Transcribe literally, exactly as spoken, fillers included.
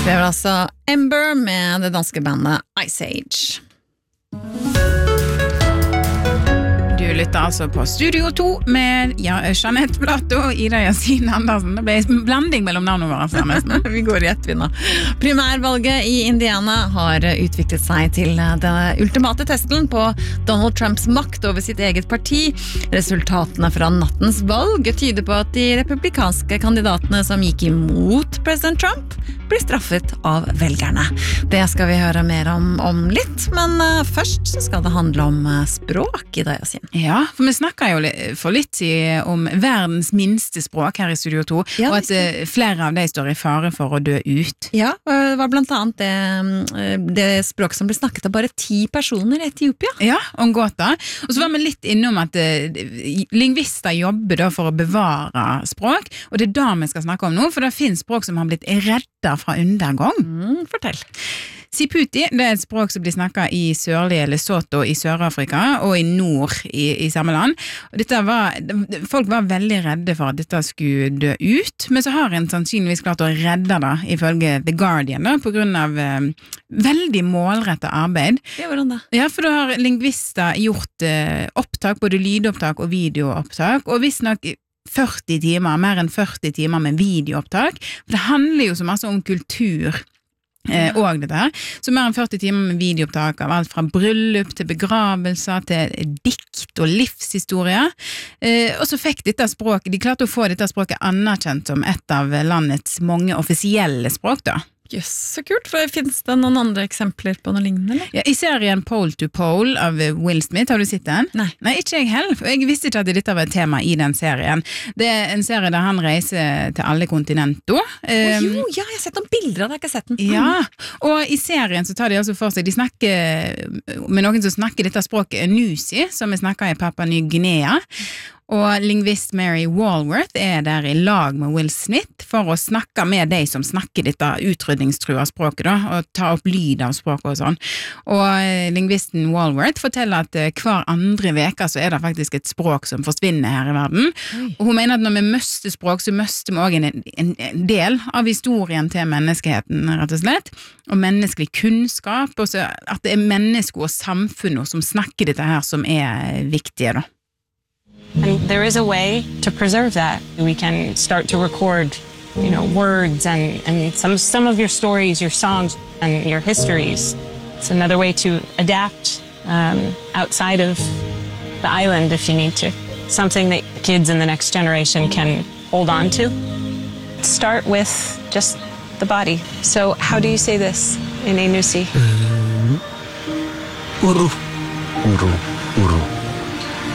Det var altså Ember med det danske bandet Ice Age. Du lytter altså på Studio to med ja, Jeanette Plato og Ida Yasin Andersen. Det ble en blanding mellom navnene våre nesten. Vi går rett vinna. Primærvalget i Indiana har utviklet seg til den ultimate testen på Donald Trumps makt over sitt eget parti. Resultatene fra nattens valg tyder på at de republikanske kandidatene som gikk imot president Trump blir straffet av velgerne. Det skal vi høre mer om om litt, men først så skal det handle om språk i dag, Yasin. Ja, for vi snakker jo for litt om verdens minste språk her i Studio to, ja, og at uh, flere av de står i fare for å dø ut. Ja, det var blant annet det, det språk som ble snakket av bare ti personer i Etiopia. Ja, Ongota. Og så var vi litt innom at uh, lingvister jobber da for å bevare språk, og det er da vi skal snakke om nå, for det finnes språk som har blitt redda fra undergang. Mm, fortell. Siputi, det er et språk som blir snakket i sørlige Lesotho i Sør-Afrika og i nord i, i samme land. Og dette var, folk var veldig redde for at dette skulle dø ut, men så har en sannsynligvis klart å redde det, ifølge The Guardian, da, på grunn av eh, veldig målrettet arbeid. Ja, hvordan da? Ja, for da har lingvister gjort eh, opptak, både lydopptak og videoopptak, og hvis nok førti timer, mer enn førti timer med videoopptak, for det handler jo så masse om kultur, Eh, og det der, så mer enn førti timer med videoopptak av alt fra bryllup til begravelser til dikt og livshistorie, eh, og så fikk dette språket, de klarte å få dette språket anerkjent som et av landets mange offisielle språk da. Jøss, så kult, for finnes det noen andre eksempler på noe lignende, eller? Ja, i serien Pole to Pole av Will Smith, har du sett den? Nei. Nei, ikke jeg heller, for jeg visste ikke at dette var et tema i den serien. Det er en serie der han reiser til alle kontinenter. Å um, jo, ja, jeg har sett noen bilder av det, jeg har ikke sett den. Ja, og i serien så tar de altså for seg, de snakker med noen som snakker dette språket Nusi, som vi snakker i Papua Ny Guinea, og lingvist Mary Walworth er der i lag med Will Smith for å snakke med de som snakker dette utrydningstrua språket da, og ta opp lyd av språket og sånn. Og lingvisten Walworth forteller at hver andre veka så er det faktisk et språk som forsvinner her i verden. Oi. Og hun mener at når vi møster språk, så møster vi også en, en, en del av historien til menneskeheten, rett og slett, og menneskelig kunnskap, og så at det er mennesker og samfunn som snakker dette her som er viktige da. And there is a way to preserve that. We can start to record, you know, words and, and some, some of your stories, your songs, and your histories. It's another way to adapt um, outside of the island if you need to. Something that kids in the next generation can hold on to. Start with just the body. So how do you say this in Enusi? Uru. Uru. Uru.